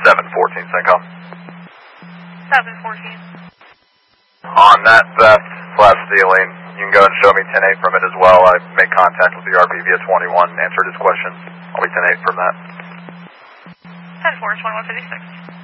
714 CENTCOM. 714. On that theft / stealing, you can go and show me 10-8 from it as well. I made contact with the RP via 21, answered his questions. I'll be 10-8 from that. 10-4, 2156.